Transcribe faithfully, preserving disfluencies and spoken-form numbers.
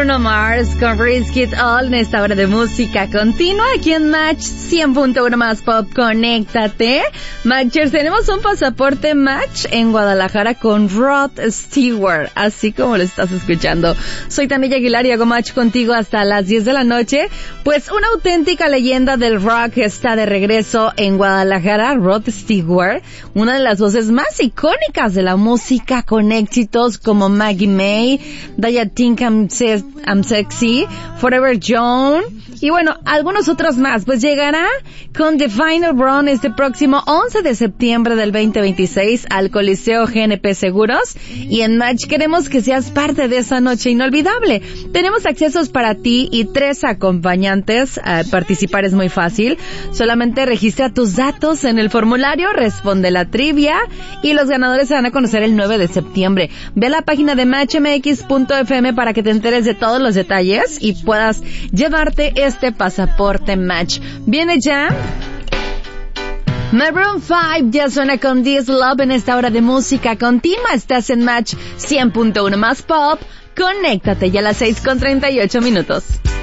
Bruno Mars con Risk It All en esta hora de música continua aquí en Match cien punto uno más Pop. Conéctate. Matchers, tenemos un pasaporte Match en Guadalajara con Rod Stewart, así como lo estás escuchando. Soy Tania Aguilar y hago Match contigo hasta las diez de la noche. Pues una auténtica leyenda del rock está de regreso en Guadalajara. Rod Stewart, una de las voces más icónicas de la música, con éxitos como Maggie May, Do You Think I'm, Se- I'm Sexy, Forever Young, y bueno, algunos otros más. Pues llegará con The Final Run este próximo once de septiembre del veinte veintiséis al Coliseo G N P Seguros, y en Match queremos que seas parte de esa noche inolvidable. Tenemos accesos para ti y tres acompañantes. Uh, participar es muy fácil, solamente registra tus datos en el formulario, responde la trivia y los ganadores se van a conocer el nueve de septiembre. Ve a la página de match m x punto f m para que te enteres de todos los detalles y puedas llevarte este pasaporte Match. Viene ya Maroon five, ya suena con This Love en esta hora de música continua. Estás en Match cien punto uno más Pop. Conéctate ya a las seis con treinta y ocho minutos.